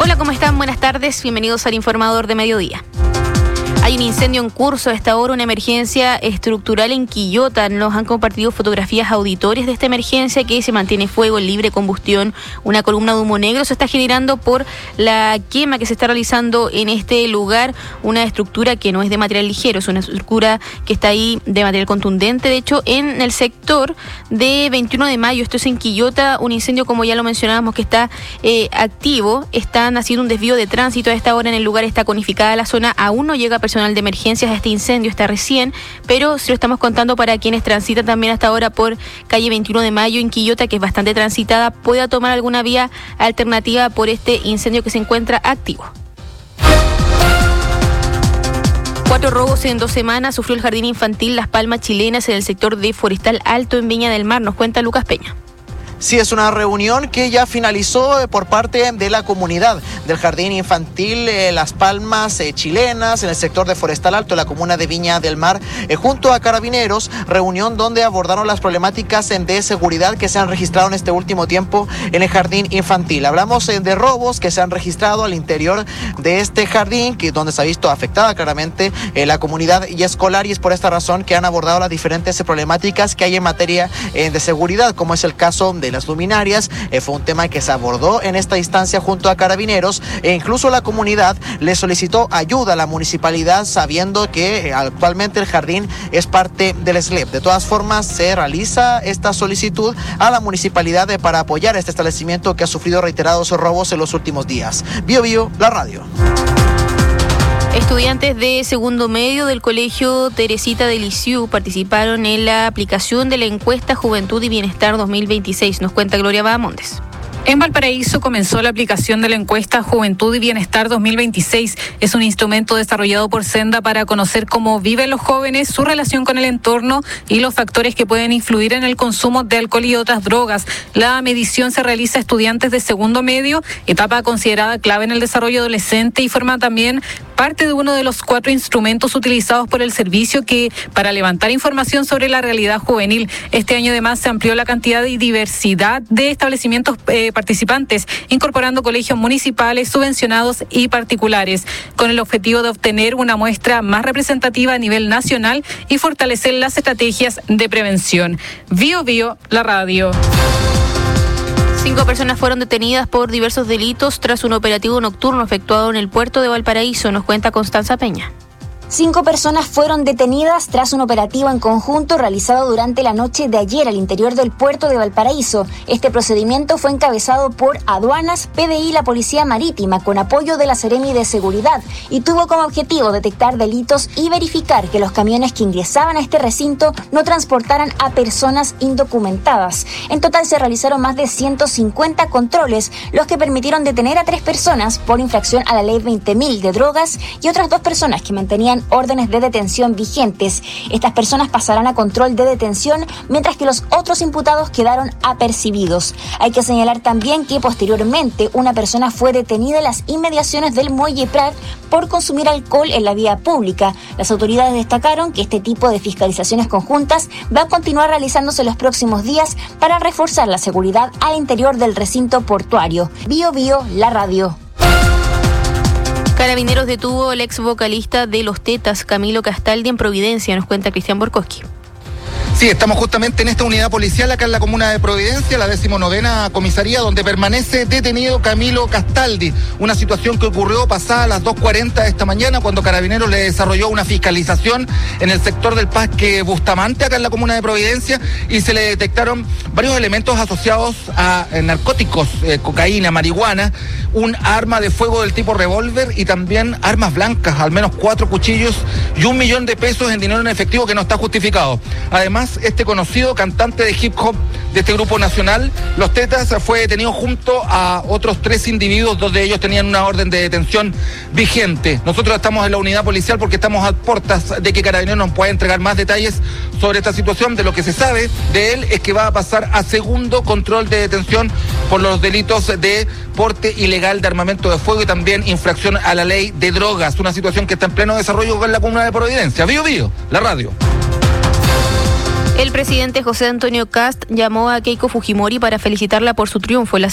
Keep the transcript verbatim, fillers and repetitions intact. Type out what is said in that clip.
Hola, ¿cómo están? Buenas tardes, bienvenidos al Informador de Mediodía. Hay un incendio en curso a esta hora, una emergencia estructural en Quillota. Nos han compartido fotografías auditorias de esta emergencia que se mantiene fuego en libre combustión. Una columna de humo negro se está generando por la quema que se está realizando en este lugar. Una estructura que no es de material ligero, es una estructura que está ahí de material contundente. De hecho, en el sector de veintiuno de mayo, esto es en Quillota, un incendio, como ya lo mencionábamos, que está eh, activo. Están haciendo un desvío de tránsito a esta hora en el lugar, está conificada la zona. Aún no llega personal de emergencias a este incendio, está recién, pero se lo estamos contando para quienes transitan también hasta ahora por calle veintiuno de mayo en Quillota, que es bastante transitada, pueda tomar alguna vía alternativa por este incendio que se encuentra activo. Cuatro robos en dos semanas sufrió el jardín infantil Las Palmas Chilenas en el sector de Forestal Alto en Viña del Mar, nos cuenta Lucas Peña. Sí, es una reunión que ya finalizó por parte de la comunidad del Jardín Infantil eh, Las Palmas eh, Chilenas en el sector de Forestal Alto, la comuna de Viña del Mar, eh, junto a Carabineros, reunión donde abordaron las problemáticas eh, de seguridad que se han registrado en este último tiempo en el Jardín Infantil. Hablamos eh, de robos que se han registrado al interior de este jardín, que donde se ha visto afectada claramente eh, la comunidad y escolar, y es por esta razón que han abordado las diferentes eh, problemáticas que hay en materia eh, de seguridad, como es el caso de las luminarias. Eh, fue un tema que se abordó en esta instancia junto a Carabineros, e incluso la comunidad le solicitó ayuda a la municipalidad, sabiendo que eh, actualmente el jardín es parte del S L E P. De todas formas, se realiza esta solicitud a la municipalidad eh, para apoyar este establecimiento que ha sufrido reiterados robos en los últimos días. Bio Bio, la radio. Estudiantes de segundo medio del Colegio Teresita de Lisieux participaron en la aplicación de la encuesta Juventud y Bienestar dos mil veintiséis. Nos cuenta Gloria Bahamondes. En Valparaíso comenzó la aplicación de la encuesta Juventud y Bienestar dos mil veintiséis. Es un instrumento desarrollado por Senda para conocer cómo viven los jóvenes, su relación con el entorno y los factores que pueden influir en el consumo de alcohol y otras drogas. La medición se realiza a estudiantes de segundo medio, etapa considerada clave en el desarrollo adolescente, y forma también parte de uno de los cuatro instrumentos utilizados por el servicio que para levantar información sobre la realidad juvenil. Este año además se amplió la cantidad y diversidad de establecimientos eh, participantes, incorporando colegios municipales, subvencionados y particulares, con el objetivo de obtener una muestra más representativa a nivel nacional y fortalecer las estrategias de prevención. Bio Bio, la radio. Cinco personas fueron detenidas por diversos delitos tras un operativo nocturno efectuado en el puerto de Valparaíso, nos cuenta Constanza Peña. Cinco personas fueron detenidas tras un operativo en conjunto realizado durante la noche de ayer al interior del puerto de Valparaíso. Este procedimiento fue encabezado por Aduanas, P D I y la Policía Marítima, con apoyo de la Seremi de Seguridad, y tuvo como objetivo detectar delitos y verificar que los camiones que ingresaban a este recinto no transportaran a personas indocumentadas. En total se realizaron más de ciento cincuenta controles, los que permitieron detener a tres personas por infracción a la ley veinte mil de drogas y otras dos personas que mantenían órdenes de detención vigentes. Estas personas pasarán a control de detención, mientras que los otros imputados quedaron apercibidos. Hay que señalar también que posteriormente una persona fue detenida en las inmediaciones del Muelle Prat por consumir alcohol en la vía pública. Las autoridades destacaron que este tipo de fiscalizaciones conjuntas va a continuar realizándose en los próximos días para reforzar la seguridad al interior del recinto portuario. Bio Bio, la radio. Carabineros detuvo al ex vocalista de Los Tetas, Camilo Castaldi, en Providencia, nos cuenta Cristian Borkowski. Sí, estamos justamente en esta unidad policial acá en la comuna de Providencia, la decimonovena comisaría, donde permanece detenido Camilo Castaldi. Una situación que ocurrió pasada las dos cuarenta de esta mañana, cuando Carabineros le desarrolló una fiscalización en el sector del Parque Bustamante, acá en la comuna de Providencia, y se le detectaron varios elementos asociados a eh, narcóticos, eh, cocaína, marihuana, un arma de fuego del tipo revólver y también armas blancas, al menos cuatro cuchillos y un millón de pesos en dinero en efectivo que no está justificado. Además, este conocido cantante de hip hop de este grupo nacional, Los Tetas, fue detenido junto a otros tres individuos, dos de ellos tenían una orden de detención vigente. Nosotros estamos en la unidad policial porque estamos a puertas de que Carabineros nos pueda entregar más detalles sobre esta situación. De lo que se sabe de él es que va a pasar a segundo control de detención por los delitos de porte ilegal de armamento de fuego y también infracción a la ley de drogas, una situación que está en pleno desarrollo en la comuna de Providencia. Bio Bio, la radio. El presidente José Antonio Kast llamó a Keiko Fujimori para felicitarla por su triunfo en las